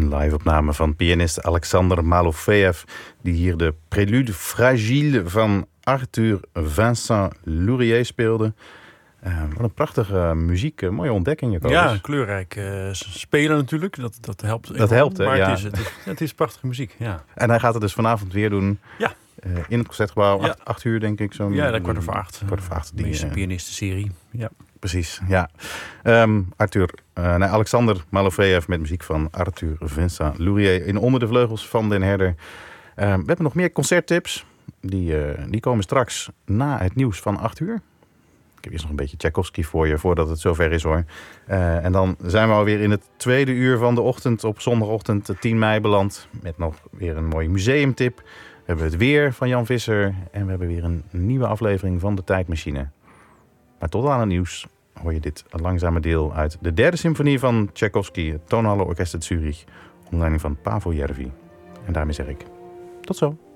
Een live-opname van pianist Alexander Malofeev, die hier de Prélude Fragile van Arthur Vincent Lourier speelde. Wat een prachtige muziek, mooie ontdekking. Ja, kleurrijk spelen natuurlijk, dat helpt. Dat helpt, hè? Maar ja. het is prachtige muziek, ja. En hij gaat het dus vanavond weer doen. Ja. In het Concertgebouw, 8 uur denk ik. Ja, 8:15. De meeste pianistenserie, ja. Precies, ja. Alexander Malofeev met muziek van Arthur Vincent Lourier in Onder de Vleugels van Den Herder. We hebben nog meer concerttips. Die komen straks na het nieuws van 8 uur. Ik heb eerst nog een beetje Tchaikovsky voor je, voordat het zover is hoor. En dan zijn we alweer in het tweede uur van de ochtend, op zondagochtend 10 mei beland. Met nog weer een mooie museumtip. We hebben het weer van Jan Visser. En we hebben weer een nieuwe aflevering van De Tijdmachine. Maar tot aan het nieuws hoor je dit langzame deel uit de derde symfonie van Tchaikovsky, het Tonhalle Orkest uit Zurich, onder leiding van Paavo Järvi. En daarmee zeg ik tot zo.